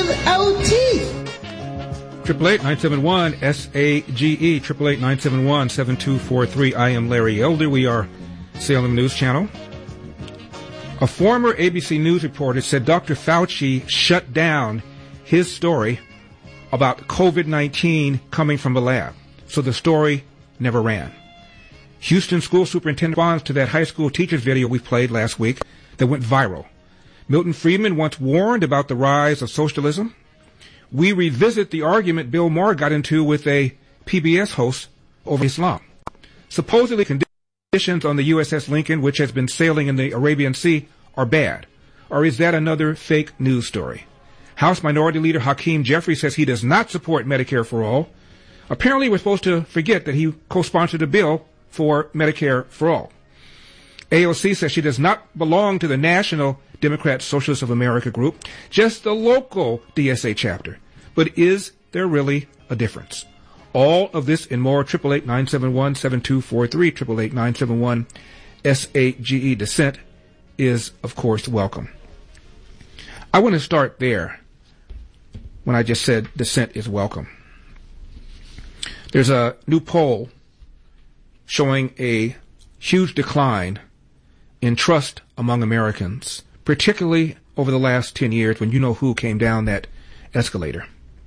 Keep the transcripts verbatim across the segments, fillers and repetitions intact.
L T. Triple eight nine seven one S A G E. Triple eight nine seven one seven two four three. I am Larry Elder. We are Salem News Channel. A former A B C News reporter said Doctor Fauci shut down his story about COVID nineteen coming from the lab, so the story never ran. Houston school superintendent responds to that high school teacher's video we played last week that went viral. Milton Friedman once warned about the rise of socialism. We revisit the argument Bill Maher got into with a P B S host over Islam. Supposedly conditions on the U S S Lincoln, which has been sailing in the Arabian Sea, are bad. Or is that another fake news story? House Minority Leader Hakeem Jeffries says he does not support Medicare for all. Apparently we're supposed to forget that he co-sponsored a bill for Medicare for all. A O C says she does not belong to the National Democrat Socialists of America group, just the local D S A chapter. But is there really a difference? All of this and more. Triple eight nine seven one seven two four three. Triple eight nine seven one S A G E. Dissent is, of course, welcome. I want to start there when I just said dissent is welcome. There's a new poll showing a huge decline in trust among Americans, particularly over the last ten years when you know who came down that escalator.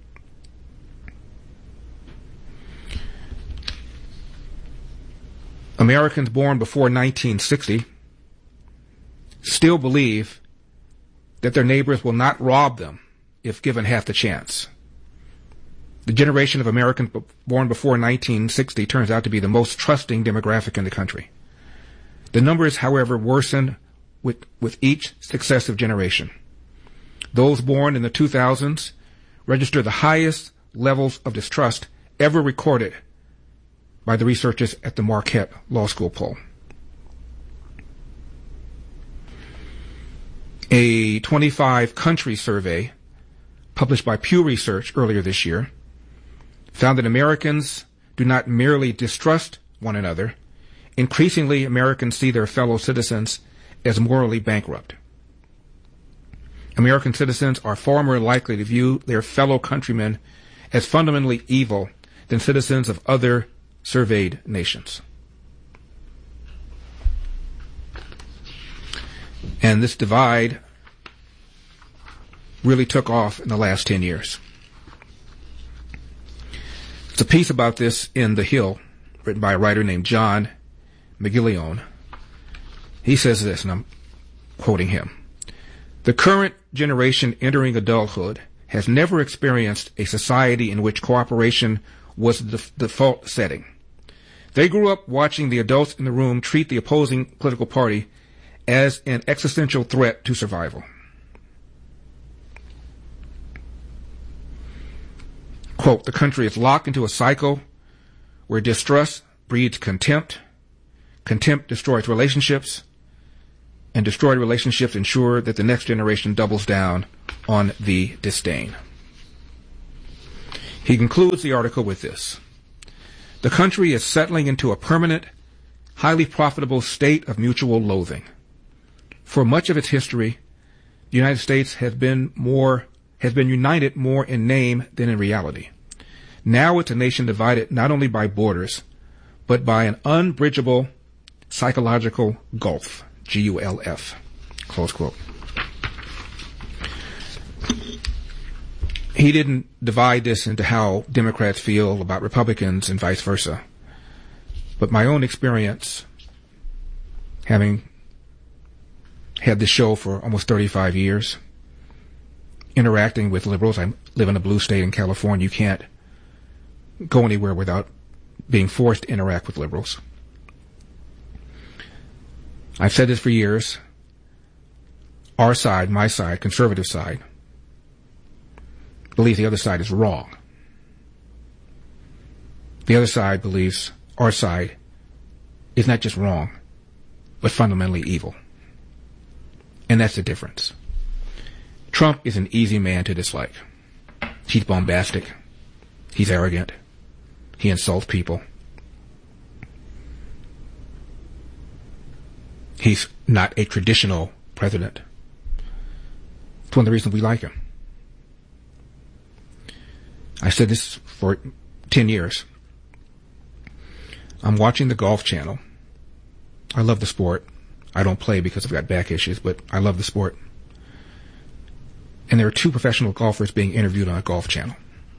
Americans born before nineteen sixty still believe that their neighbors will not rob them if given half the chance. The generation of Americans born before nineteen sixty turns out to be the most trusting demographic in the country. The numbers, however, worsen with, with each successive generation. Those born in the two thousands register the highest levels of distrust ever recorded by the researchers at the Marquette Law School poll. A twenty-five country survey published by Pew Research earlier this year found that Americans do not merely distrust one another. Increasingly, Americans see their fellow citizens as morally bankrupt. American citizens are far more likely to view their fellow countrymen as fundamentally evil than citizens of other surveyed nations. And this divide really took off in the last ten years. There's a piece about this in The Hill, written by a writer named John McGillione. He says this, and I'm quoting him. The current generation entering adulthood has never experienced a society in which cooperation was the default setting. They grew up watching the adults in the room treat the opposing political party as an existential threat to survival. Quote, the country is locked into a cycle where distrust breeds contempt, contempt destroys relationships, and destroyed relationships ensure that the next generation doubles down on the disdain. He concludes the article with this. The country is settling into a permanent, highly profitable state of mutual loathing. For much of its history, the United States has been more, has been united more in name than in reality. Now it's a nation divided not only by borders, but by an unbridgeable psychological gulf. G U L F. Close quote. He didn't divide this into how Democrats feel about Republicans and vice versa. But my own experience, having had this show for almost thirty-five years, interacting with liberals. I live in a blue state in California. You can't go anywhere without being forced to interact with liberals. I've said this for years. Our side, my side, conservative side, believes the other side is wrong. The other side believes our side is not just wrong, but fundamentally evil. And that's the difference. Trump is an easy man to dislike. He's bombastic. He's arrogant. He insults people. He's not a traditional president. It's one of the reasons we like him. I said this for ten years. I'm watching the Golf Channel. I love the sport. I don't play because I've got back issues, but I love the sport. And there are two professional golfers being interviewed on a Golf Channel.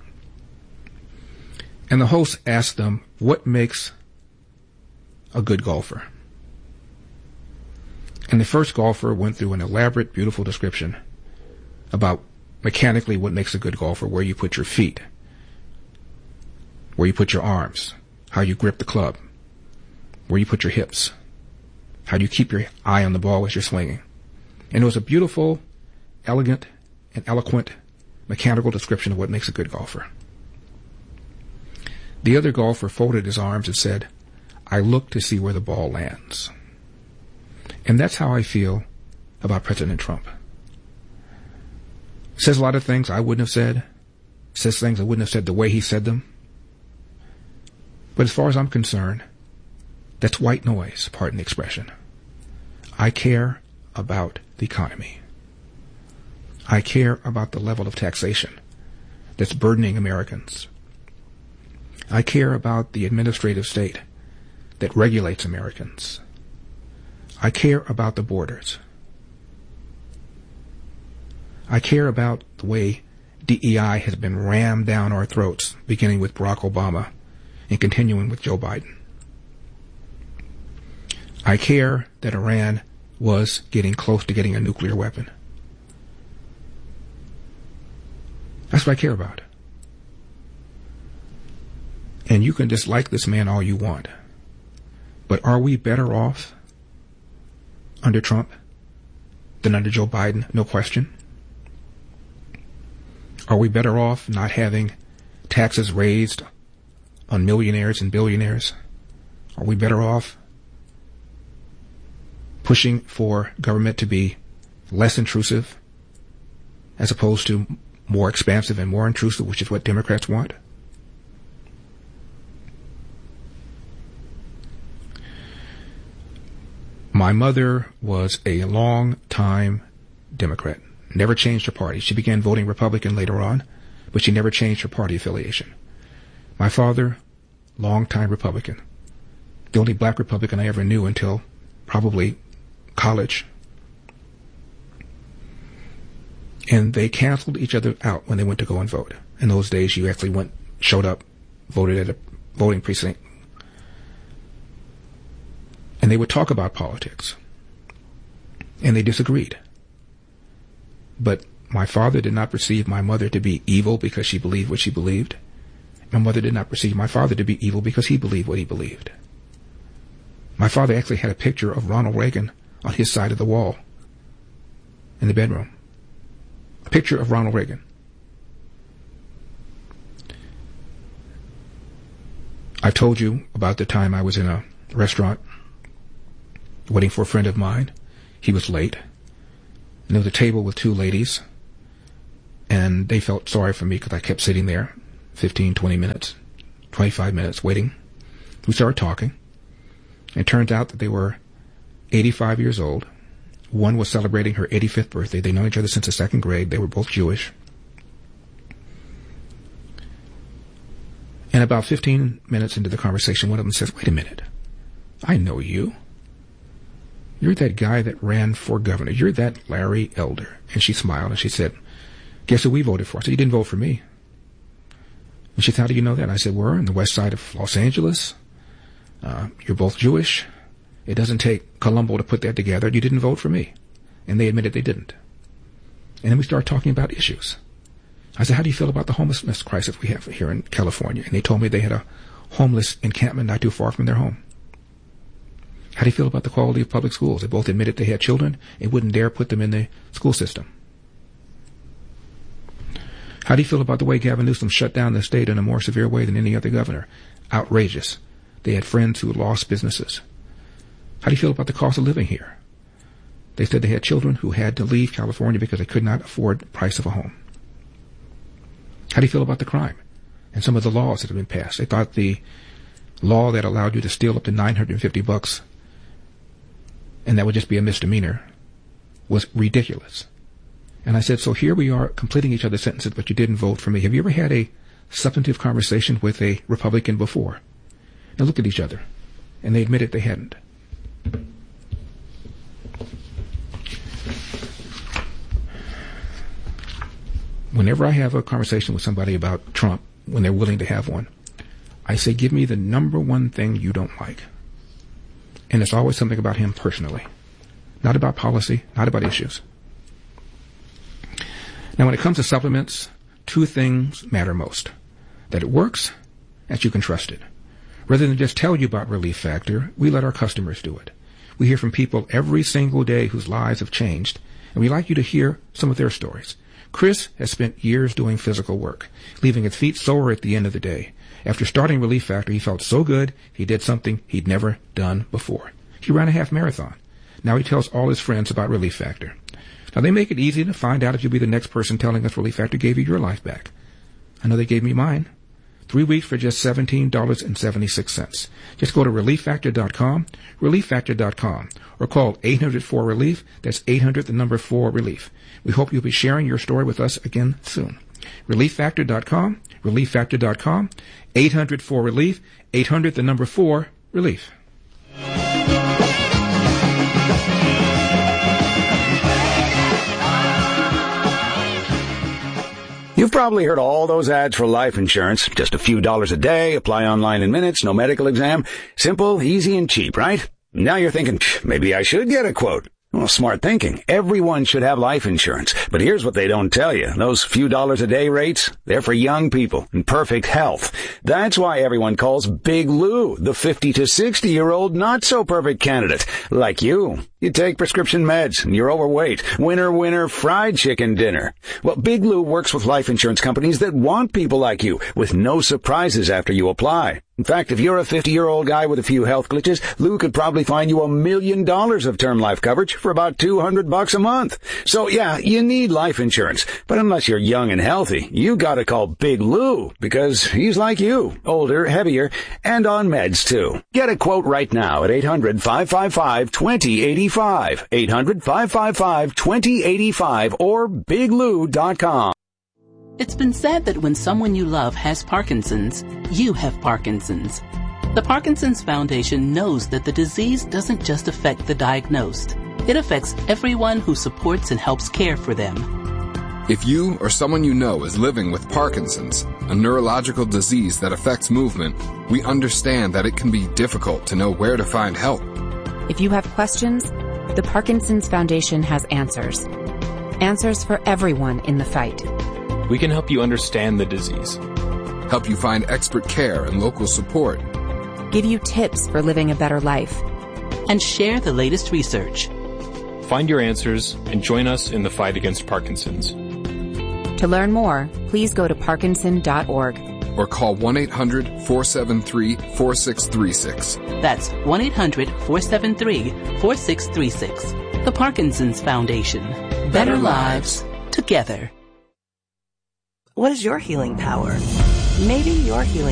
And the host asked them, what makes a good golfer? And the first golfer went through an elaborate, beautiful description about mechanically what makes a good golfer, where you put your feet, where you put your arms, how you grip the club, where you put your hips, how do you keep your eye on the ball as you're swinging. And it was a beautiful, elegant, and eloquent mechanical description of what makes a good golfer. The other golfer folded his arms and said, I look to see where the ball lands. And that's how I feel about President Trump. Says a lot of things I wouldn't have said. Says things I wouldn't have said the way he said them. But as far as I'm concerned, that's white noise, pardon the expression. I care about the economy. I care about the level of taxation that's burdening Americans. I care about the administrative state that regulates Americans. I care about the borders. I care about the way D E I has been rammed down our throats, beginning with Barack Obama and continuing with Joe Biden. I care that Iran was getting close to getting a nuclear weapon. That's what I care about. And you can dislike this man all you want. But are we better off under Trump than under Joe Biden? No question. Are we better off not having taxes raised on millionaires and billionaires? Are we better off pushing for government to be less intrusive as opposed to more expansive and more intrusive, which is what Democrats want? My mother was a long-time Democrat, never changed her party. She began voting Republican later on, but she never changed her party affiliation. My father, long-time Republican, the only black Republican I ever knew until probably college. And they canceled each other out when they went to go and vote. In those days, you actually went, showed up, voted at a voting precinct. And they would talk about politics. And they disagreed. But my father did not perceive my mother to be evil because she believed what she believed. My mother did not perceive my father to be evil because he believed what he believed. My father actually had a picture of Ronald Reagan on his side of the wall in the bedroom. A picture of Ronald Reagan. I've told you about the time I was in a restaurant waiting for a friend of mine. He was late. And there was a table with two ladies. And they felt sorry for me because I kept sitting there fifteen, twenty minutes, twenty-five minutes waiting. We started talking. It turns out that they were eighty-five years old. One was celebrating her eighty-fifth birthday. They'd known each other since the second grade. They were both Jewish. And about fifteen minutes into the conversation, one of them says, wait a minute. I know you. You're that guy that ran for governor. You're that Larry Elder. And she smiled and she said, guess who we voted for? I said, you didn't vote for me. And she said, how do you know that? I said, we're on the west side of Los Angeles. Uh, you're both Jewish. It doesn't take Columbo to put that together. You didn't vote for me. And they admitted they didn't. And then we started talking about issues. I said, how do you feel about the homelessness crisis we have here in California? And they told me they had a homeless encampment not too far from their home. How do you feel about the quality of public schools? They both admitted they had children and wouldn't dare put them in the school system. How do you feel about the way Gavin Newsom shut down the state in a more severe way than any other governor? Outrageous. They had friends who lost businesses. How do you feel about the cost of living here? They said they had children who had to leave California because they could not afford the price of a home. How do you feel about the crime and some of the laws that have been passed? They thought the law that allowed you to steal up to nine hundred fifty bucks, and that would just be a misdemeanor, was ridiculous. And I said, so here we are completing each other's sentences, but you didn't vote for me. Have you ever had a substantive conversation with a Republican before. Now look at each other. And they admitted they hadn't. Whenever I have a conversation with somebody about Trump, when they're willing to have one, I say, give me the number one thing you don't like. And it's always something about him personally. Not about policy, not about issues. Now, when it comes to supplements, two things matter most. That it works, and that you can trust it. Rather than just tell you about Relief Factor, we let our customers do it. We hear from people every single day whose lives have changed, and we like you to hear some of their stories. Chris has spent years doing physical work, leaving his feet sore at the end of the day. After starting Relief Factor, he felt so good, he did something he'd never done before. He ran a half marathon. Now he tells all his friends about Relief Factor. Now, they make it easy to find out if you'll be the next person telling us Relief Factor gave you your life back. I know they gave me mine. Three weeks for just seventeen dollars and seventy-six cents. Just go to relief factor dot com, relief factor dot com, or call eight hundred four relief. That's eight hundred, the number four, relief. We hope you'll be sharing your story with us again soon. relief factor dot com, relief factor dot com, eight hundred four relief, eight hundred, the number four, relief. You've probably heard all those ads for life insurance. Just a few dollars a day, apply online in minutes, no medical exam. Simple, easy, and cheap, right? Now you're thinking, maybe I should get a quote. Well, smart thinking. Everyone should have life insurance. But here's what they don't tell you. Those few dollars a day rates, they're for young people in perfect health. That's why everyone calls Big Lou the fifty to sixty year old not so perfect candidate. Like you. You take prescription meds and you're overweight. Winner, winner, fried chicken dinner. Well, Big Lou works with life insurance companies that want people like you with no surprises after you apply. In fact, if you're a fifty-year-old guy with a few health glitches, Lou could probably find you a million dollars of term life coverage for about two hundred bucks a month. So yeah, you need life insurance. But unless you're young and healthy, you gotta call Big Lou because he's like you, older, heavier, and on meds too. Get a quote right now at eight hundred, five five five, two zero eight five, eight hundred, five five five, two zero eight five, or big lou dot com. It's been said that when someone you love has Parkinson's, you have Parkinson's. The Parkinson's Foundation knows that the disease doesn't just affect the diagnosed. It affects everyone who supports and helps care for them. If you or someone you know is living with Parkinson's, a neurological disease that affects movement, we understand that it can be difficult to know where to find help. If you have questions, the Parkinson's Foundation has answers. Answers for everyone in the fight. We can help you understand the disease, help you find expert care and local support, give you tips for living a better life, and share the latest research. Find your answers and join us in the fight against Parkinson's. To learn more, please go to parkinson dot org or call one eight hundred, four seven three, four six three six. That's one eight hundred, four seven three, four six three six. The Parkinson's Foundation. Better, Better lives together. What is your healing power? Maybe your healing